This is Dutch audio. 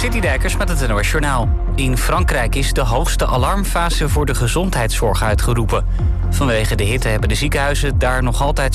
Citydijkers met het NOS Journaal. In Frankrijk is de hoogste alarmfase voor de gezondheidszorg uitgeroepen. Vanwege de hitte hebben de ziekenhuizen daar nog altijd